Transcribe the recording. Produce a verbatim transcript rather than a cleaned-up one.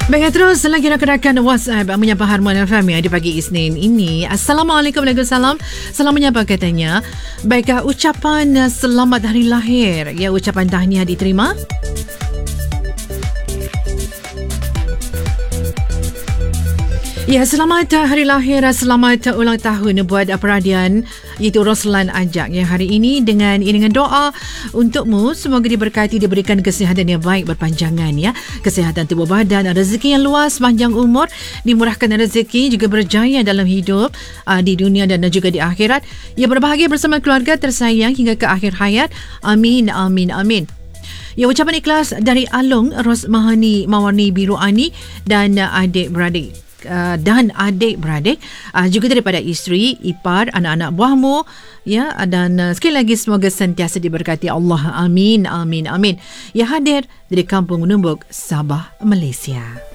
Baik, terus lagi rakan-rakan WhatsApp menyapa Harman F M di pagi Isnin ini. Assalamualaikum, Waalaikumsalam. Salam menyapa katanya. Baik, ucapan selamat hari lahir, ya, ucapan tahniah diterima. Ya, selamat hari lahir, selamat ulang tahun buat peradian iaitu Roslan Ajak yang hari ini dengan iringan doa untukmu, semoga diberkati, diberikan kesihatan yang baik berpanjangan, ya, kesihatan tubuh badan, rezeki yang luas, panjang umur, dimurahkan rezeki, juga berjaya dalam hidup uh, di dunia dan juga di akhirat, ya, berbahagia bersama keluarga tersayang hingga ke akhir hayat. Amin, amin, amin. Ya, ucapan ikhlas dari Alung Rosmahani Mawarni Biruani dan uh, adik-beradik Uh, dan adik-beradik, uh, juga daripada isteri, ipar, anak-anak buahmu, ya, dan uh, sekali lagi semoga sentiasa diberkati Allah. Amin, amin, amin. Ya, hadir dari Kampung Numbuk, Sabah, Malaysia.